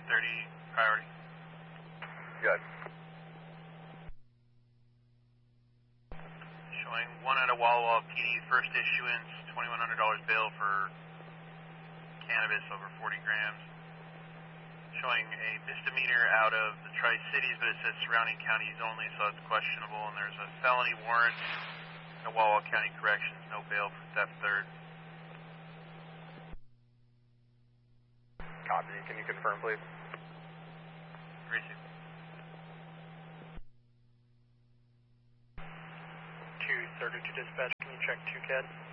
priority. Good. Showing one out of Walla Walla PD, first issuance, $2,100 bail for cannabis over 40 grams. Showing a misdemeanor out of the Tri-Cities, but it says surrounding counties only, so that's questionable. And there's a felony warrant at Walla Walla County Corrections, no bail for theft third. Copy. Can you confirm, please? Racing. 232 dispatch, can you check 2CAD?